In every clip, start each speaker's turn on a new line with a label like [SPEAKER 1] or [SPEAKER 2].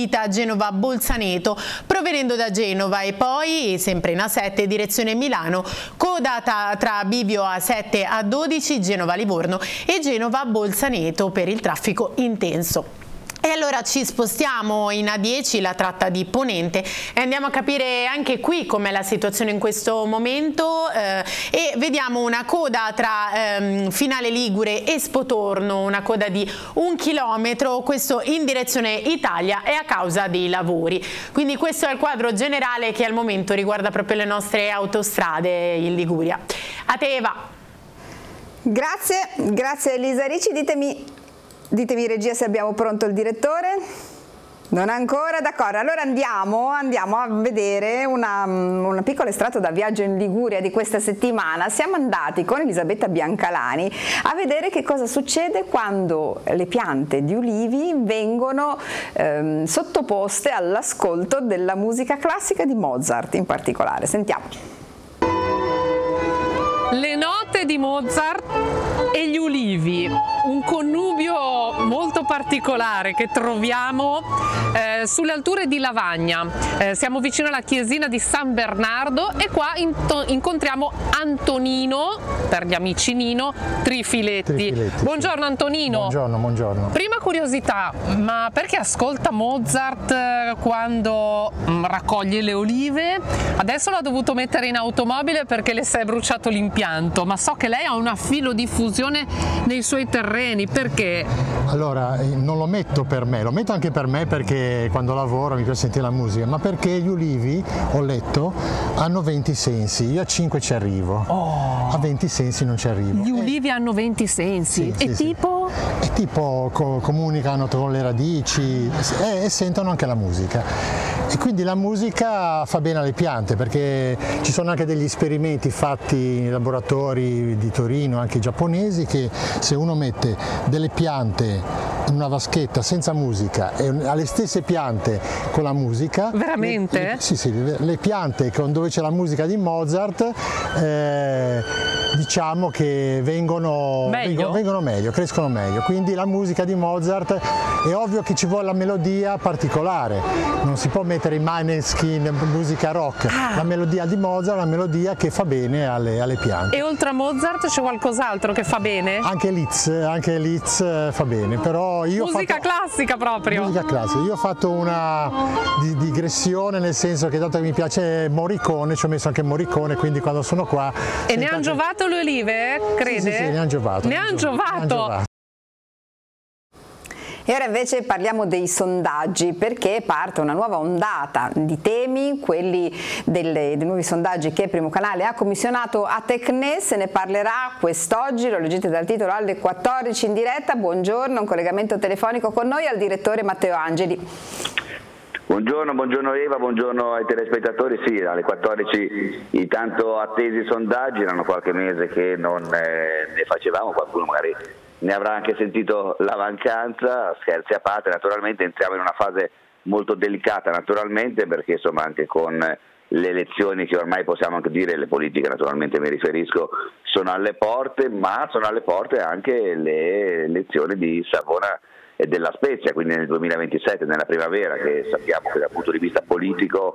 [SPEAKER 1] guida Genova-Bolzaneto provenendo da Genova e poi sempre in A7 direzione Milano, coda tra bivio A7 a 12 Genova-Livorno e Genova-Bolzaneto per il traffico intenso. E allora ci spostiamo in A10, la tratta di Ponente, e andiamo a capire anche qui com'è la situazione in questo momento e vediamo una coda tra Finale Ligure e Spotorno, una coda di 1 chilometro, questo in direzione Italia e a causa dei lavori. Quindi questo è il quadro generale che al momento riguarda proprio le nostre autostrade in Liguria. A te Eva.
[SPEAKER 2] Grazie Elisa Ricci, ditemi regia se abbiamo pronto il direttore. Non ancora, d'accordo. Allora andiamo a vedere una piccola estratto da Viaggio in Liguria di questa settimana. Siamo andati con Elisabetta Biancalani a vedere che cosa succede quando le piante di ulivi vengono sottoposte all'ascolto della musica classica di Mozart in particolare. Sentiamo.
[SPEAKER 3] Le note di Mozart e gli ulivi, un connubio molto particolare che troviamo sulle alture di Lavagna. Siamo vicino alla chiesina di San Bernardo e qua incontriamo Antonino, per gli amici Nino, Trifiletti. Buongiorno Antonino.
[SPEAKER 4] Buongiorno.
[SPEAKER 3] Prima curiosità, ma perché ascolta Mozart quando raccoglie le olive? Adesso l'ha dovuto mettere in automobile perché le si è bruciato l'impianto, ma so che lei ha una filodiffusione nei suoi terreni, perché?
[SPEAKER 4] Allora, non lo metto per me, lo metto anche per me perché quando lavoro mi piace sentire la musica, ma perché gli ulivi, ho letto, hanno 20 sensi, io a 5 ci arrivo, a 20 sensi non ci arrivo.
[SPEAKER 3] Gli ulivi hanno 20 sensi,
[SPEAKER 4] sì,
[SPEAKER 3] tipo?
[SPEAKER 4] Sì. E tipo comunicano con le radici e sentono anche la musica. E quindi la musica fa bene alle piante, perché ci sono anche degli esperimenti fatti nei laboratori di Torino, anche giapponesi, che se uno mette delle piante in una vaschetta senza musica e alle stesse piante con la musica,
[SPEAKER 3] veramente?
[SPEAKER 4] Le piante dove c'è la musica di Mozart diciamo che vengono meglio, crescono meglio. Quindi la musica di Mozart, è ovvio che ci vuole la melodia particolare, non si può mettere in Maneskin musica rock, la melodia di Mozart è una melodia che fa bene alle piante.
[SPEAKER 3] E oltre a Mozart c'è qualcos'altro che fa bene?
[SPEAKER 4] Anche Liszt fa bene, però io
[SPEAKER 3] musica classica proprio.
[SPEAKER 4] Musica classica, io ho fatto una digressione, nel senso che dato che mi piace Morricone, ci ho messo anche Morricone, quindi quando sono qua...
[SPEAKER 3] E ne hanno giovato le olive, crede?
[SPEAKER 4] Sì, ne hanno giovato.
[SPEAKER 3] Ne hanno giovato.
[SPEAKER 2] E ora invece parliamo dei sondaggi, perché parte una nuova ondata di temi, quelli dei nuovi sondaggi che Primo Canale ha commissionato a Tecne. Se ne parlerà quest'oggi, lo leggete dal titolo, alle 14 in diretta. Buongiorno, un collegamento telefonico con noi al direttore Matteo Angeli.
[SPEAKER 5] Buongiorno Eva, buongiorno ai telespettatori. Sì, alle 14 i tanto attesi sondaggi, erano qualche mese che non ne facevamo, qualcuno magari ne avrà anche sentito la mancanza. Scherzi a parte, naturalmente entriamo in una fase molto delicata, naturalmente, perché insomma anche con le elezioni che ormai possiamo anche dire, le politiche naturalmente mi riferisco, sono alle porte, ma sono alle porte anche le elezioni di Savona e della Spezia, quindi nel 2027, nella primavera, che sappiamo che dal punto di vista politico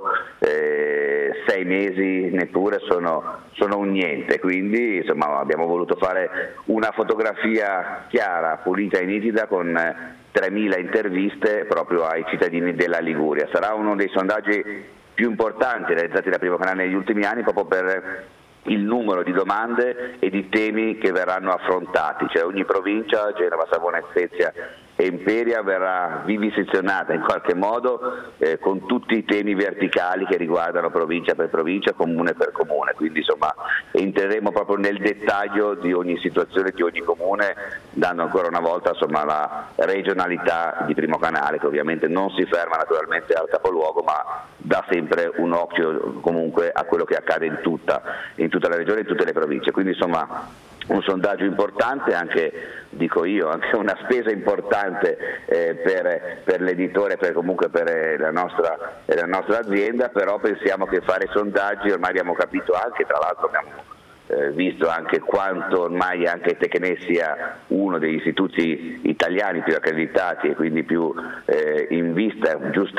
[SPEAKER 5] 6 mesi neppure sono un niente, quindi insomma abbiamo voluto fare una fotografia chiara, pulita e nitida con 3.000 interviste proprio ai cittadini della Liguria. Sarà uno dei sondaggi più importanti realizzati da Primo Canale negli ultimi anni, proprio per il numero di domande e di temi che verranno affrontati, cioè ogni provincia, Genova, Savona, Spezia e Imperia, verrà vivisezionata in qualche modo con tutti i temi verticali che riguardano provincia per provincia, comune per comune, quindi insomma entreremo proprio nel dettaglio di ogni situazione, di ogni comune, dando ancora una volta insomma la regionalità di Primo Canale, che ovviamente non si ferma naturalmente al capoluogo, ma dà sempre un occhio comunque a quello che accade in tutta la regione, in tutte le province, quindi insomma un sondaggio importante, anche dico io, anche una spesa importante per l'editore, comunque per la nostra azienda, però pensiamo che fare sondaggi, ormai abbiamo capito anche, tra l'altro abbiamo visto anche quanto ormai anche Tecne sia uno degli istituti italiani più accreditati e quindi più in vista